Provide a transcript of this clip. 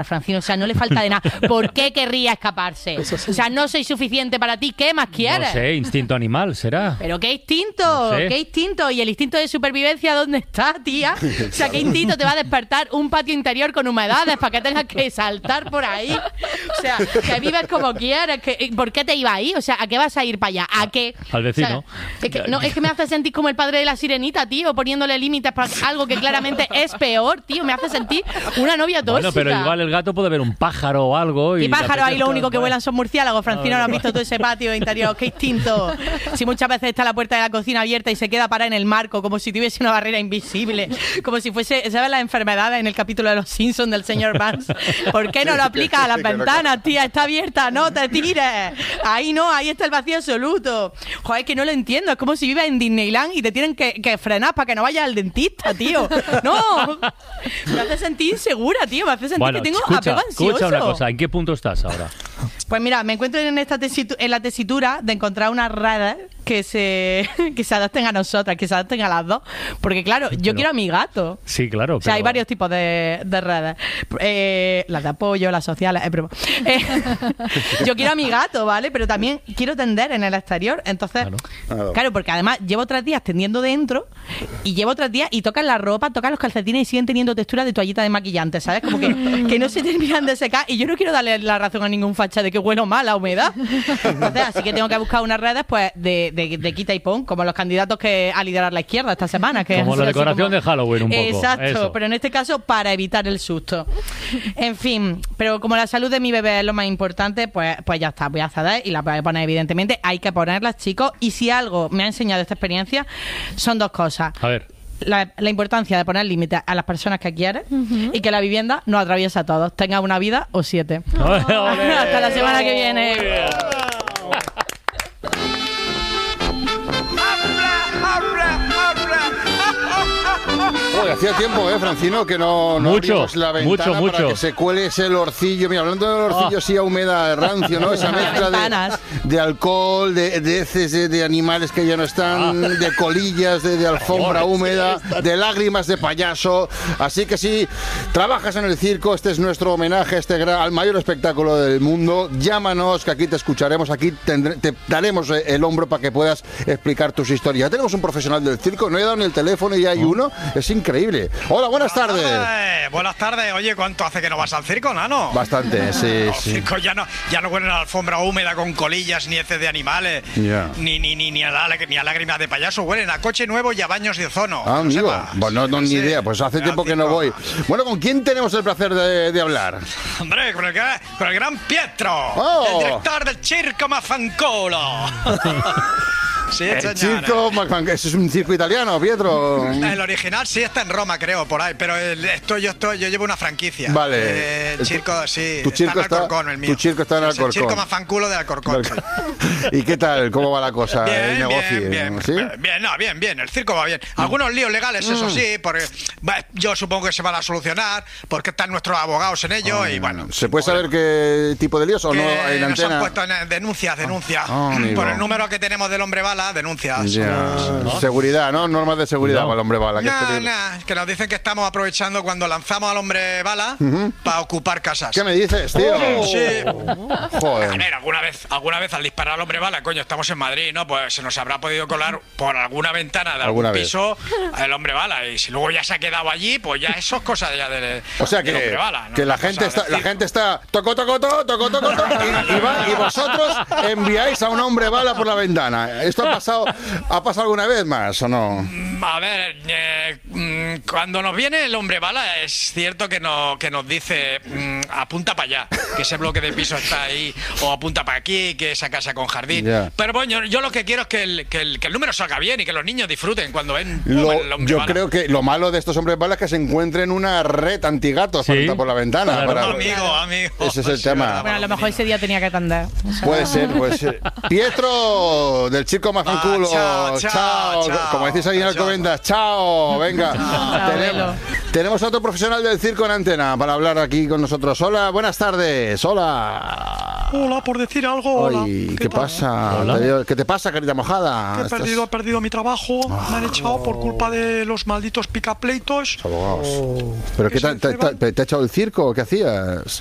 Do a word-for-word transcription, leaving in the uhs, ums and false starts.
Francino, o sea, no le falta de nada. ¿Por qué querría escaparse? O sea, no soy suficiente para ti, ¿qué más quieres? No sé, instinto animal, ¿será? Pero qué instinto, No sé. qué instinto. ¿Y el instinto de supervivencia dónde está, tía? O sea, qué instinto te va a despertar un patio interior con humedades para que tengas que saltar por ahí. O sea, que vives como quieres. Que, ¿por qué te iba ahí? O sea, ¿a qué vas a ir para allá? ¿A qué? Al vecino. O sea, es, que, no, es que me hace sentir como el padre de la sirenita, tío, poniéndole límites para algo que claramente es peor, tío. Me hace sentir una novia tóxica. Bueno, pero igual el gato puede ver un pájaro o algo. Y, y pájaro ahí lo único que pues. vuelan son murciélagos. Francino, ¿no has visto todo ese patio interior? ¡Qué instinto! Si muchas veces está la puerta de la cocina abierta y se queda parada en el marco, como si tuviese una barrera invisible, como si fuese, ¿sabes las enfermedades en el capítulo de Los Simpsons del señor Barnes? ¿Por qué no lo aplicas a las ventanas, tía? Está abierta, no te tires. Ahí no, ahí está el vacío absoluto. Joder, es que no lo entiendo. Es como si vives en Disneyland y te tienen que, que frenar para que no vayas al dentista, tío. No, me hace sentir insegura, tío. Me hace sentir Bueno, que tengo escucha, apego ansioso. escucha una cosa, ¿en qué punto estás ahora? Pues mira, me encuentro en esta tesitu- en la tesitura de encontrar unas redes que se que se adapten a nosotras, que se adapten a las dos. Porque claro, yo Pero- quiero a mi gato. Sí, claro. O sea, pero- hay varios tipos de, de redes. Eh, las de apoyo, las sociales. Eh, pero, eh, yo quiero a mi gato, ¿vale? Pero también quiero tender en el exterior. Entonces, Claro. Claro. claro, porque además llevo tres días tendiendo dentro y llevo tres días y tocan la ropa, tocan los calcetines y siguen teniendo textura de toallita de maquillante, ¿sabes? Como que, que no se terminan de secar y yo no quiero darle la razón a ningún facha de que huelo mal a humedad. Entonces, así que tengo que buscar unas redes pues de, de, de quita y pon, como los candidatos que a liderar la izquierda esta semana. Que Como han la sido así decoración como- de Halloween un poco. Exacto, Eso. pero en este caso para evitar el susto. En fin, pero como la salud de mi bebé es lo más importante, pues, pues ya está, voy a ceder y la voy a poner evidentemente. Hay que ponerlas, chicos, y si algo me ha enseñado esta experiencia son dos cosas. A ver. La, la importancia de poner límites a las personas que quieres y que la vivienda nos atraviesa a todos. Tenga una vida o siete. Ole, ole. Hasta la semana que viene. Muy bien. Oye, hacía tiempo, ¿eh, Francino? Que no, no Mucho, abrimos la ventana mucho, para mucho. que se cuele ese olorcillo. Mira, hablando del olorcillo, Ah. sí, a humedad, rancio, ¿no? Esa mezcla Ventanas. de, de alcohol, de, de heces de, de animales que ya no están, de colillas, de, de alfombra húmeda, de lágrimas de payaso. Así que si trabajas en el circo, este es nuestro homenaje a este gran, al mayor espectáculo del mundo. Llámanos, que aquí te escucharemos, aquí tendré- te daremos el hombro para que puedas explicar tus historias. Ya tenemos un profesional del circo, no he dado ni el teléfono y ya hay uno. Es increíble. Hola, buenas tardes. Eh, buenas tardes. Oye, ¿cuánto hace que no vas al circo, nano? Bastante, sí, Los sí. circos ya no, ya no huelen a alfombra húmeda con colillas, ni heces de animales, Ya. ni, ni, ni, ni, a la- ni a lágrimas de payaso. Huelen a coche nuevo y a baños de ozono. Ah, que lo amigo, sepas. bueno, no, ni Sí, idea, pues hace al tiempo que no circo. voy. Bueno, ¿con quién tenemos el placer de, de hablar? Hombre, con el, gran- con el gran Pietro, Oh. el director del Circo Mafancolo. Sí, El señor. circo, Macman- eso es un circo italiano, Pietro. El original sí está en Roma, creo, por ahí, pero el- esto yo estoy, yo llevo una franquicia. Vale. Eh, el circo, sí. Tu circo en está- Alcorcón, el mío. tu circo está en Es El Alcorcón. circo Mafanculo de Alcorcón. sí. ¿Y qué tal? ¿Cómo va la cosa? el Bien, negocio? bien, bien, ¿Sí? bien, no, bien, bien, el circo va bien. Algunos líos legales, eso sí, porque va, yo supongo que se van a solucionar, porque están nuestros abogados en ello y bueno. ¿Se puede saber qué tipo de líos o que no en nos han antena? puesto en denuncias, denuncias. Ah, amigo. Por el número que tenemos del hombre bala, denuncias. Ya. Seguridad, ¿no? Normas de seguridad No. para el hombre bala. que es No, terrible. no, que nos dicen que estamos aprovechando cuando lanzamos al hombre bala para ocupar casas. ¿Qué me dices, tío? Sí. A Joder. ver, alguna vez, alguna vez al disparar al hombre bala, coño, estamos en Madrid, ¿no? Pues se nos habrá podido colar por alguna ventana de algún Alguna vez. piso el hombre bala. Y si luego ya se ha quedado allí, pues ya eso es cosa ya de, O sea del que, hombre bala, ¿no? que la Cosa gente está, del la circo. gente está toco toco toco toco toco toco y, y va- y vosotros enviáis a un hombre bala por la ventana. ¿Esto ha pasado ha pasado alguna vez más o no? Mm, A ver, eh, mm, cuando nos viene el hombre bala, es cierto que, no, que nos dice mm, apunta para allá, que ese bloque de piso está ahí, o apunta para aquí, que esa casa con jardín. Ya. Pero bueno, yo, yo lo que quiero es que el, que, el, que el número salga bien y que los niños disfruten cuando ven Lo- el hombre yo bala. creo que lo malo de estos hombres balas es que se encuentren una red antigatos Sí, por, entrar por la ventana. claro. para- Amigo, amigo. Ese es el Sí, tema. verdad, Bueno, a lo mejor ese día tenía que atender. O sea, Puede ser, puede ser. Pietro, del Circo Mafanculo. Ah, chao, chao, chao. Como decís ahí en Alcobendas, chao. Venga. Chao, tenemos, abuelo. tenemos a otro profesional del circo en antena para hablar aquí con nosotros. Hola, buenas tardes. Hola. Hola, por decir algo, hola. Ay, ¿qué, tal? pasa? Hola. Te veo- ¿Qué te pasa, carita mojada? He Estás- perdido, he perdido mi trabajo, me han echado por culpa de los malditos picapleitos. Abogados. ¿Pero qué Que te, se te- te- ceban. te- te ha echado el circo? ¿Qué hacías?